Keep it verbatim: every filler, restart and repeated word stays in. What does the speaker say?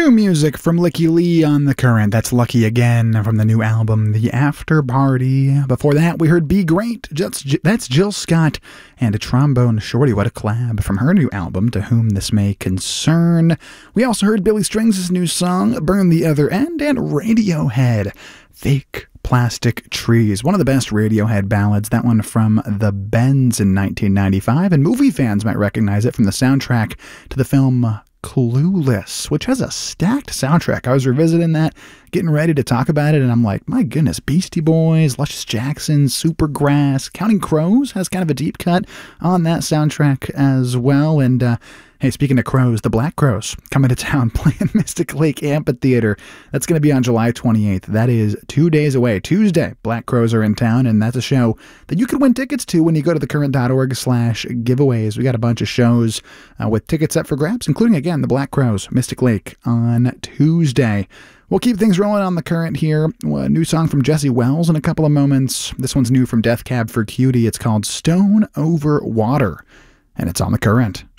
New music from Licky Lee on The Current. That's Lucky Again from the new album, The After Party. Before that, we heard Be Great. That's, that's Jill Scott and a Trombone Shorty. What a collab from her new album, To Whom This May Concern. We also heard Billy Strings' new song, Burn the Other End, and Radiohead, Fake Plastic Trees. One of the best Radiohead ballads, that one from The Bends in nineteen ninety-five, and movie fans might recognize it from the soundtrack to the film Clueless, which has a stacked soundtrack. I was revisiting that, getting ready to talk about it, and I'm like, my goodness, Beastie Boys, Luscious Jackson, Supergrass, Counting Crows has kind of a deep cut on that soundtrack as well. And uh, hey, speaking of crows, the Black Crowes coming to town playing Mystic Lake Amphitheater. That's going to be on July twenty-eighth. That is two days away. Tuesday, Black Crowes are in town, and that's a show that you can win tickets to when you go to thecurrent.org slash giveaways. We got a bunch of shows uh, with tickets up for grabs, including, again, the Black Crowes, Mystic Lake on Tuesday. We'll keep things rolling on The Current here. A new song from Jesse Wells in a couple of moments. This one's new from Death Cab for Cutie. It's called Stone Over Water, and it's on The Current.